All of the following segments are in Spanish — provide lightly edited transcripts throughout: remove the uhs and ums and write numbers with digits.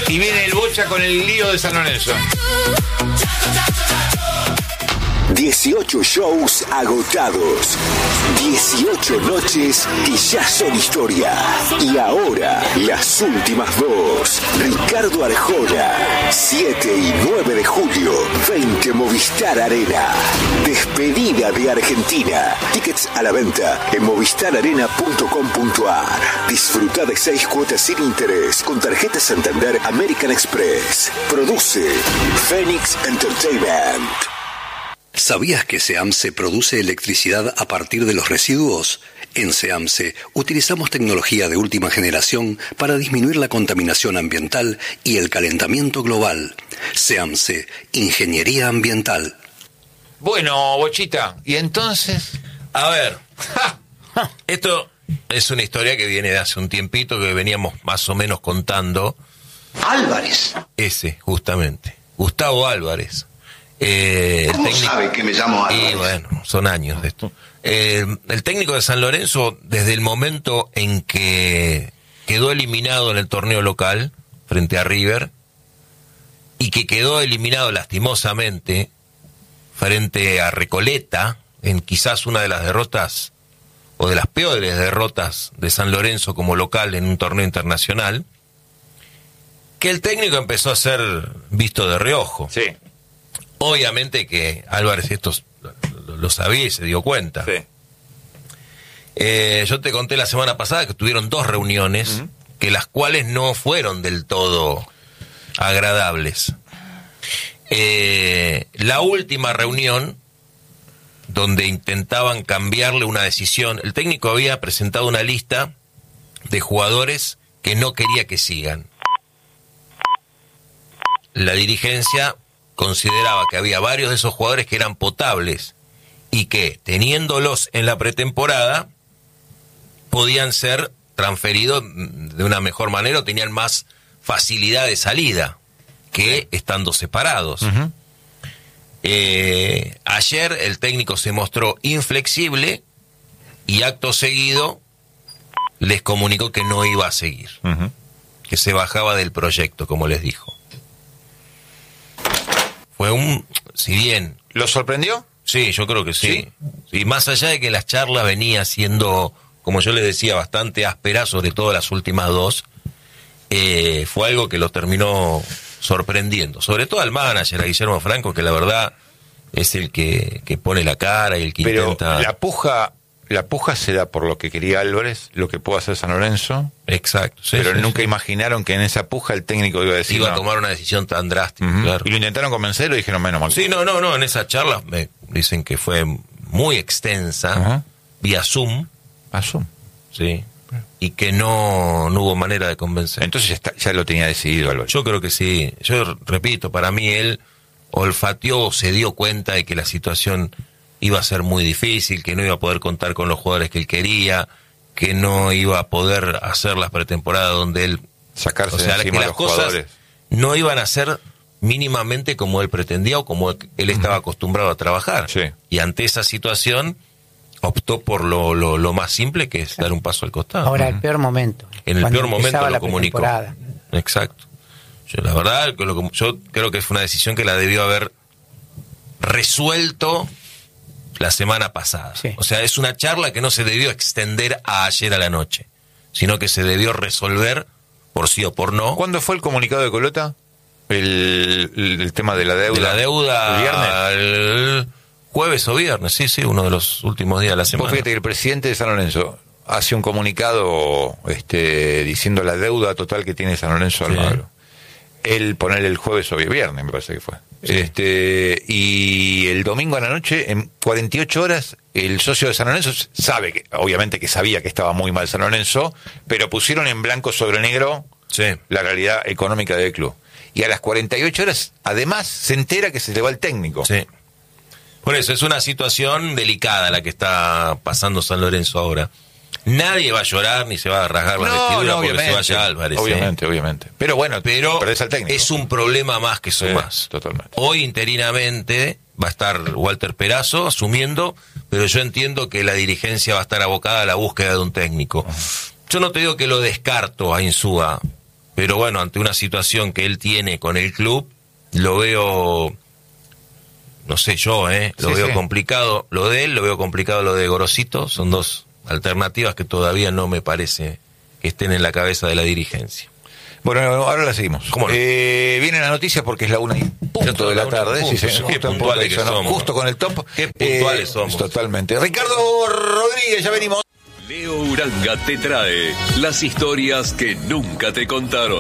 Y viene el Bocha con el lío de San Lorenzo. 18 shows agotados, 18 noches que ya son historia. Y ahora, las últimas dos. Ricardo Arjona, 7 y 9 de julio, 20 Movistar Arena. Despedida de Argentina. Tickets a la venta en movistararena.com.ar. Disfruta de 6 cuotas sin interés con tarjeta Santander American Express. Produce Phoenix Entertainment. ¿Sabías que SEAMSE produce electricidad a partir de los residuos? En SEAMSE utilizamos tecnología de última generación para disminuir la contaminación ambiental y el calentamiento global. SEAMSE, Ingeniería Ambiental. Bueno, Bochita, ¿y entonces? A ver, esto es una historia que viene de hace un tiempito que veníamos más o menos contando. Álvarez. Ese, justamente. Gustavo Álvarez. ¿Cómo sabe que me llamo Álvarez? Y bueno, son años de esto. El técnico de San Lorenzo, desde el momento en que quedó eliminado en el torneo local frente a River y que quedó eliminado lastimosamente frente a Recoleta, en quizás una de las derrotas o de las peores derrotas de San Lorenzo como local en un torneo internacional, que el técnico empezó a ser visto de reojo. Sí. Obviamente que Álvarez esto lo sabía y se dio cuenta. Sí. Yo te conté la semana pasada que tuvieron 2 reuniones, que las cuales no fueron del todo agradables. La última reunión, donde intentaban cambiarle una decisión, el técnico había presentado una lista de jugadores que no quería que sigan. La dirigencia consideraba que había varios de esos jugadores que eran potables y que, teniéndolos en la pretemporada, podían ser transferidos de una mejor manera o tenían más facilidad de salida que estando separados. Ayer el técnico se mostró inflexible y acto seguido les comunicó que no iba a seguir, que se bajaba del proyecto, como les dijo. Fue si bien... ¿Lo sorprendió? Sí, yo creo que sí. Y más allá de que las charlas venía siendo, como yo les decía, bastante áspera, sobre todo las últimas 2, fue algo que lo terminó sorprendiendo. Sobre todo al manager, a Guillermo Franco, que la verdad es el que pone la cara y el que intenta... La puja se da por lo que quería Álvarez, lo que pudo hacer San Lorenzo. Exacto. Sí, pero sí, nunca sí. imaginaron que en esa puja el técnico iba a decir... Iba a tomar una decisión tan drástica, claro. Y lo intentaron convencer y dijeron, menos mal. Sí, no, en esa charla me dicen que fue muy extensa, vía Zoom. ¿A Zoom? Sí. Y que no hubo manera de convencer. Entonces ya lo tenía decidido Álvarez. Yo creo que sí. Yo repito, para mí él olfateó, se dio cuenta de que la situación iba a ser muy difícil, que no iba a poder contar con los jugadores que él quería, que no iba a poder hacer las pretemporadas donde él... Sacarse de encima que las los cosas jugadores. No iban a ser mínimamente como él pretendía o como él estaba acostumbrado a trabajar. Sí. Y ante esa situación optó por lo más simple, que es dar un paso al costado. Ahora, el peor momento. En el peor momento lo comunicó. pretemporada. Exacto. Yo la verdad, yo creo que fue una decisión que la debió haber resuelto la semana pasada. Sí. O sea, es una charla que no se debió extender a ayer a la noche, sino que se debió resolver por sí o por no. ¿Cuándo fue el comunicado de Colota? El tema de la deuda. De la deuda. ¿El viernes? El jueves o viernes, sí, uno de los últimos días de la semana. Vos fíjate que el presidente de San Lorenzo hace un comunicado diciendo la deuda total que tiene San Lorenzo Almagro. Él ponerle el jueves o viernes, me parece que fue. Sí. Y el domingo a la noche, en 48 horas, el socio de San Lorenzo sabe que, obviamente que sabía que estaba muy mal San Lorenzo, pero pusieron en blanco sobre negro la realidad económica del club. Y a las 48 horas, además, se entera que se le va el técnico. Sí. Por eso, es una situación delicada la que está pasando San Lorenzo ahora. Nadie va a llorar ni se va a rasgar la vestidura porque se vaya Álvarez. Obviamente. Pero bueno, perdés al técnico. Es un problema más que sumás. Totalmente. Hoy interinamente va a estar Walter Perazo asumiendo, pero yo entiendo que la dirigencia va a estar abocada a la búsqueda de un técnico. Yo no te digo que lo descarto a Insúa, pero bueno, ante una situación que él tiene con el club, lo veo, no sé yo, lo veo complicado, lo de él, lo veo complicado lo de Gorosito, son dos alternativas que todavía no me parece que estén en la cabeza de la dirigencia. Bueno, ahora la seguimos. ¿Cómo no? Vienen las noticias porque es la 1:00 de la tarde. Justo con el top. Qué puntuales somos. Totalmente. Ricardo Rodríguez, ya venimos. Leo Uranga te trae las historias que nunca te contaron.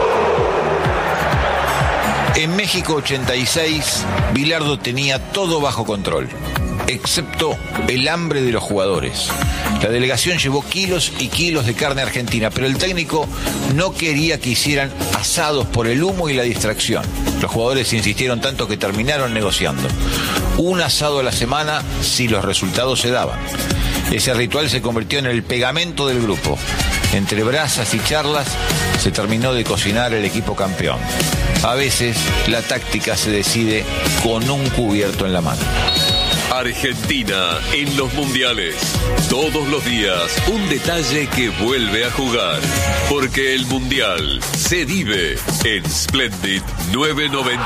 En México 86, Bilardo tenía todo bajo control, excepto el hambre de los jugadores. La delegación llevó kilos y kilos de carne argentina, pero el técnico no quería que hicieran asados por el humo y la distracción. Los jugadores insistieron tanto que terminaron negociando un asado a la semana si los resultados se daban. Ese ritual se convirtió en el pegamento del grupo. Entre brasas y charlas se terminó de cocinar el equipo campeón. A veces la táctica se decide con un cubierto en la mano. Argentina en los mundiales. Todos los días un detalle que vuelve a jugar. Porque el mundial se vive en Splendid 990.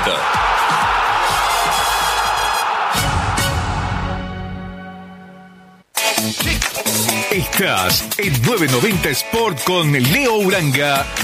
Estás en 990 Sport con Leo Uranga